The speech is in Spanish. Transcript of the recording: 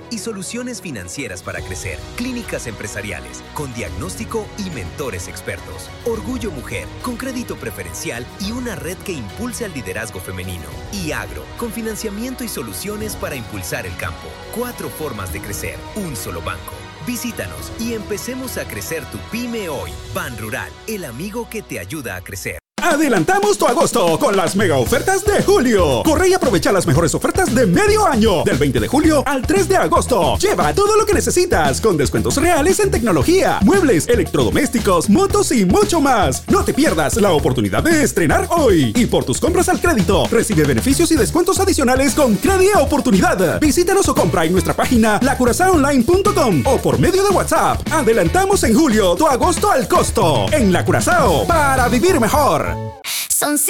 y soluciones financieras para crecer. Clínicas empresariales con diagnóstico y mentores expertos. Orgullo Mujer con crédito preferencial y una red que impulse al liderazgo femenino. Y Agro con financiamiento y soluciones para impulsar el campo. 4 formas de crecer, un solo banco. Visítanos y empecemos a crecer tu pyme hoy. Ban Rural, el amigo que te ayuda a crecer. Adelantamos tu agosto con las mega ofertas de julio. Corre y aprovecha las mejores ofertas de medio año. Del 20 de julio al 3 de agosto. Lleva todo lo que necesitas con descuentos reales en tecnología, muebles, electrodomésticos, motos y mucho más. No te pierdas la oportunidad de estrenar hoy. Y por tus compras al crédito, recibe beneficios y descuentos adicionales con Crédito Oportunidad. Visítanos o compra en nuestra página lacurazaoonline.com o por medio de WhatsApp. Adelantamos en julio tu agosto al costo. En La Curazao, para vivir mejor. Son